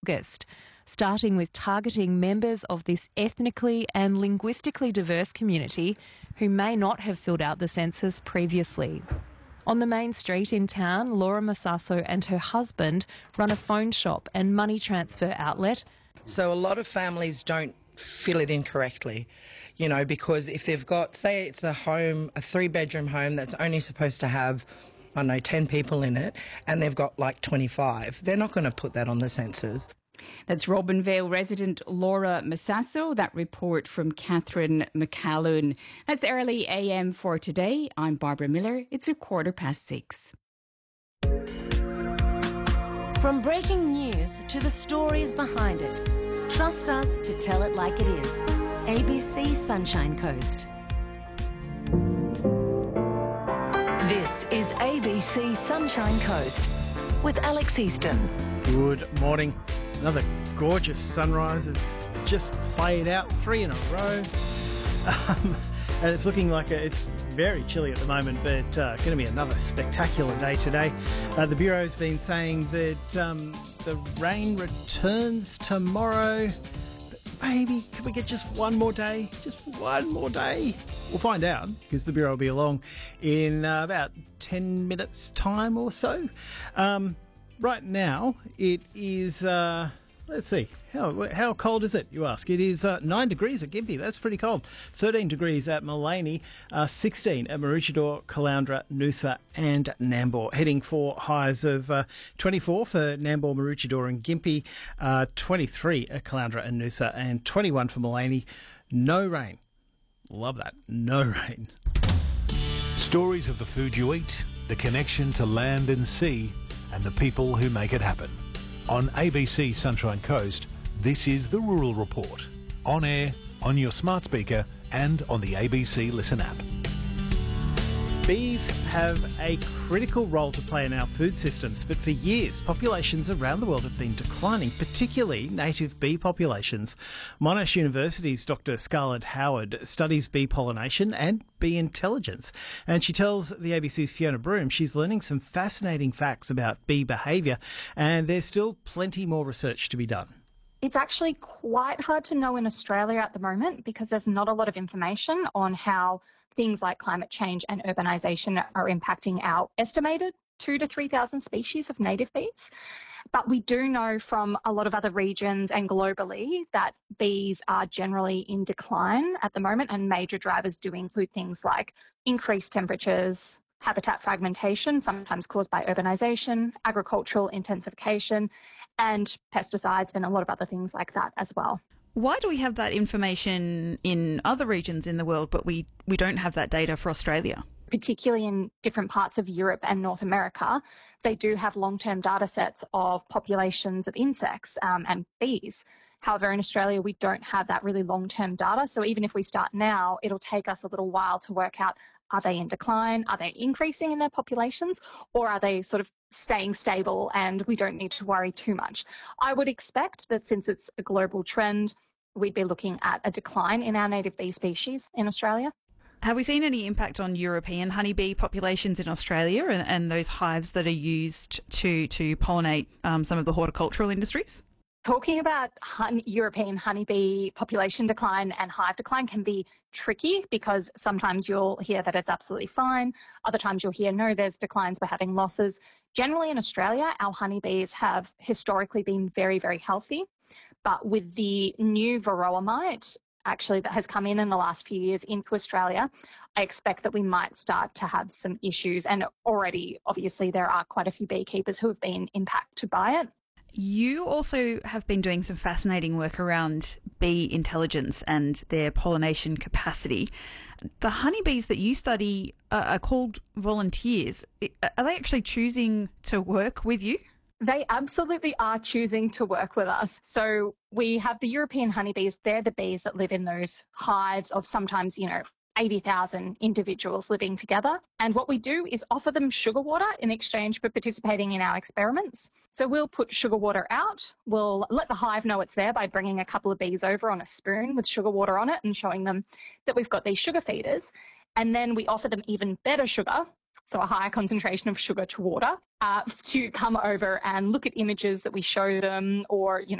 August, starting with targeting members of this ethnically and linguistically diverse community who may not have filled out the census previously. On the main street in town, Laura Massasso and her husband run a phone shop and money transfer outlet. So a lot of families don't fill it in correctly, because if they've got, say it's a home, a 3-bedroom home that's only supposed to have, 10 people in it, and they've got like 25, they're not going to put that on the census. That's Robinvale resident Laura Massasso. That report from Catherine McCallum. That's Early AM for today. I'm Barbara Miller. It's 6:15. From breaking news to the stories behind it, trust us to tell it like it is. ABC Sunshine Coast. This is ABC Sunshine Coast with Alex Easton. Good morning. Another gorgeous sunrise has just played out 3 in a row. And it's looking like it's very chilly at the moment, but going to be another spectacular day today. The Bureau's been saying that the rain returns tomorrow. But maybe, could we get just one more day? Just one more day? We'll find out, because the Bureau will be along in about 10 minutes' time or so. Right now, it is, let's see, how cold is it, you ask? It is 9 degrees at Gympie. That's pretty cold. 13 degrees at Mullaney, 16 at Maroochydore, Caloundra, Noosa and Nambour. Heading for highs of 24 for Nambour, Maroochydore and Gympie, 23 at Caloundra and Noosa and 21 for Mullaney. No rain. Love that. No rain. Stories of the food you eat, the connection to land and sea, and the people who make it happen. On ABC Sunshine Coast, this is the Rural Report. On air, on your smart speaker, and on the ABC Listen app. Bees have a critical role to play in our food systems, but for years, populations around the world have been declining, particularly native bee populations. Monash University's Dr. Scarlett Howard studies bee pollination and bee intelligence, and she tells the ABC's Fiona Broom she's learning some fascinating facts about bee behaviour, and there's still plenty more research to be done. It's actually quite hard to know in Australia at the moment because there's not a lot of information on how things like climate change and urbanisation are impacting our estimated 2,000 to 3,000 species of native bees. But we do know from a lot of other regions and globally that bees are generally in decline at the moment, and major drivers do include things like increased temperatures, habitat fragmentation, sometimes caused by urbanisation, agricultural intensification, and pesticides, and a lot of other things like that as well. Why do we have that information in other regions in the world, but we don't have that data for Australia? Particularly in different parts of Europe and North America, they do have long-term data sets of populations of insects and bees. However, in Australia, we don't have that really long-term data. So even if we start now, it'll take us a little while to work out, are they in decline? Are they increasing in their populations? Or are they sort of staying stable and we don't need to worry too much? I would expect that since it's a global trend, we'd be looking at a decline in our native bee species in Australia. Have we seen any impact on European honeybee populations in Australia and those hives that are used to pollinate some of the horticultural industries? Talking about European honeybee population decline and hive decline can be tricky because sometimes you'll hear that it's absolutely fine. Other times you'll hear, no, there's declines, we're having losses. Generally in Australia, our honeybees have historically been very, very healthy. But with the new varroa mite, actually, that has come in the last few years into Australia, I expect that we might start to have some issues. And already, obviously, there are quite a few beekeepers who have been impacted by it. You also have been doing some fascinating work around bee intelligence and their pollination capacity. The honeybees that you study are called volunteers. Are they actually choosing to work with you? They absolutely are choosing to work with us. So we have the European honeybees. They're the bees that live in those hives of sometimes, 80,000 individuals living together. And what we do is offer them sugar water in exchange for participating in our experiments. So we'll put sugar water out. We'll let the hive know it's there by bringing a couple of bees over on a spoon with sugar water on it and showing them that we've got these sugar feeders. And then we offer them even better sugar, so a higher concentration of sugar to water, to come over and look at images that we show them, or,